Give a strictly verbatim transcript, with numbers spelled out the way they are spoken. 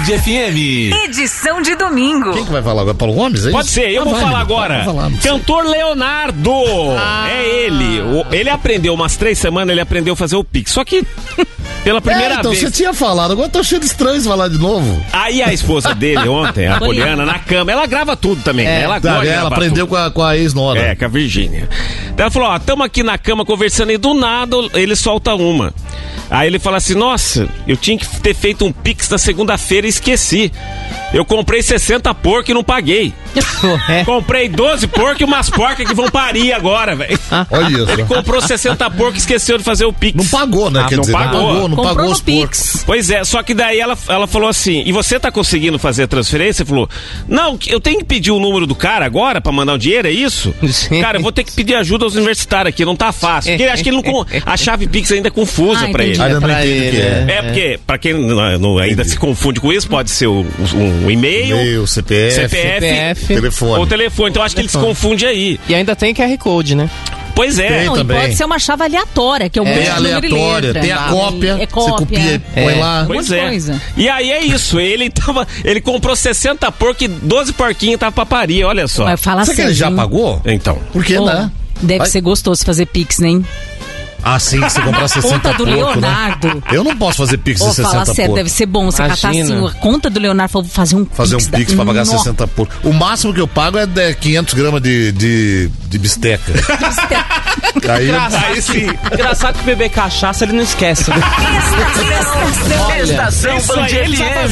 Band F M. Edição de domingo. Quem que vai falar agora? Paulo Gomes? É Pode isso? ser, eu ah, vou vai, falar vai, agora. vai falar, Cantor Leonardo. Ah. É ele. O, ele aprendeu umas três semanas, ele aprendeu a fazer o Pix. Só que pela primeira é, então, vez. Você tinha falado, agora tá achando estranho falar de novo. Aí a esposa dele ontem, a Poliana, na cama, ela grava tudo também. É, né? Ela tá, gosta de ela gravar aprendeu tudo. com a, com a ex-nora. É, com a Virgínia. Ela falou, ó, tamo aqui na cama conversando e do nada ele solta uma. Aí ele fala assim, nossa, eu tinha que ter feito um Pix na segunda-feira e esqueci. Eu comprei sessenta porcos e não paguei. É. Comprei doze porcos e umas porcas que vão parir agora, velho. Olha isso. Ele comprou sessenta porcos e esqueceu de fazer o Pix. Não pagou, né? Ah, Quer não dizer, pagou. não pagou, não Comprou pagou os Pix. porcos. Pois é, só que daí ela, ela falou assim, e você tá conseguindo fazer a transferência? Ele falou, não, eu tenho que pedir o número do cara agora pra mandar o dinheiro, é isso? Sim. Cara, eu vou ter que pedir ajuda aos universitários aqui, não tá fácil. Porque ele, acho que ele não, a chave Pix ainda é confusa Ah, pra entendi. ele. Ainda não pra entendo o que ele, é. É, porque, pra quem não, não- ainda se confunde com isso, pode ser o, um e-mail, E-mail, C P F, C P F, C P F. telefone. ou telefone. Então acho que ele se confunde aí. E ainda tem Q R Code, né? Pois é. Tem Não, e também. pode ser uma chave aleatória, que é o É mesmo número e aleatória, letra. tem a Tá? cópia, É você cópia. copia e põe É. lá. Pois monte de é. coisa. E aí é isso, ele tava, ele comprou sessenta porcos e doze porquinhos tava pra parir, olha só. Mas fala Será que sério. ele já hein? pagou? Então. Por que Pô, não? Deve Vai. ser gostoso fazer Pix, né? hein? Ah, sim, você comprar sessenta Conta do porco, né? Leonardo. Eu não posso fazer Pix Ô, de fala sessenta sério, porco. deve ser bom você catar assim, Imagina. a conta do Leonardo, falou, vou fazer um Fazer um Pix. Pix pra pagar Nossa. sessenta porco. O máximo que eu pago é de quinhentos gramas de, de, de bisteca. Aí eu- Aí sim. Engraçado que beber cachaça ele não esquece. Né? Estação Estação Isso Band aí, ele F sabe M.